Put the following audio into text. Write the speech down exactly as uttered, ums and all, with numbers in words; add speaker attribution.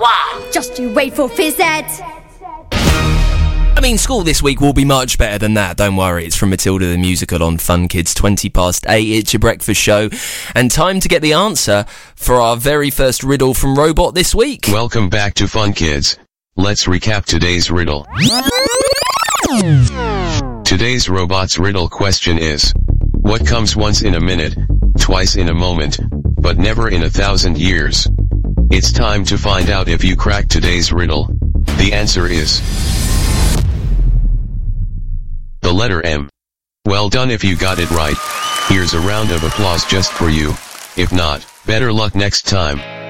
Speaker 1: one.
Speaker 2: Just you wait for Phys Ed.
Speaker 3: I mean, school this week will be much better than that, don't worry. It's from Matilda the Musical on Fun Kids, twenty past eight. It's your breakfast show. And time to get the answer for our very first riddle from Robot this week.
Speaker 4: Welcome back to Fun Kids. Let's recap today's riddle. Today's Robot's riddle question is, what comes once in a minute, twice in a moment, but never in a thousand years? It's time to find out if you cracked today's riddle. The answer is the letter M. Well done if you got it right. Here's a round of applause just for you. If not, better luck next time.